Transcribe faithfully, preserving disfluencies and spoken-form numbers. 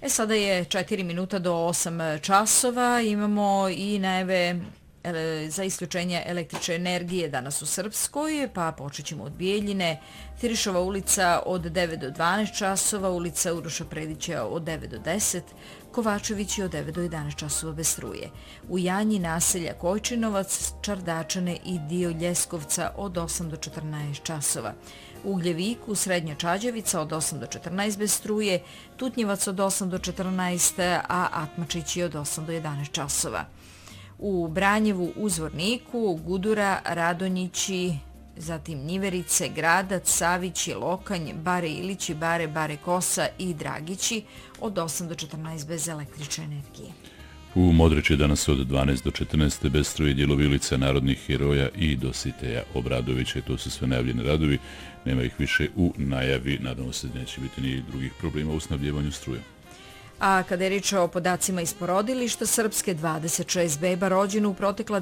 E sada je četiri minuta do osam časova, imamo i najave za isključenje električne energije danas u Srpskoj, pa počet ćemo od Bijeljine. Tirišova ulica od devet do dvanaest časova, ulica Uroša Predića od devet do deset, Kovačević od devet do jedanaest časova bez struje. U Janji naselja Kojčinovac, Čardačane i dio Ljeskovca od osam do četrnaest časova. U Ugljeviku, Srednja Čađevica od osam do četrnaest bez struje, Tutnjevac od osam do četrnaest, a Atmačić od osam do jedanaest časova. U Branjevu, u Zvorniku, Gudura, Radonjići, zatim Njiverice, Gradac, Savići, Lokanj, Bare Ilići, Bare, Bare Kosa i Dragići od osam do četrnaest bez električne energije. U Modrići danas od dvanaest do četrnaest bez struje, dijelovi ulica Narodnih heroja i Dositeja Obradovića. To su sve najavljeni radovi, nema ih više u najavi, nadamo se da neće biti ni drugih problema u snabdjevanju struje. A kada je riječ o podacima iz porodilišta, srpske dvadeset šest beba rođeno u protekla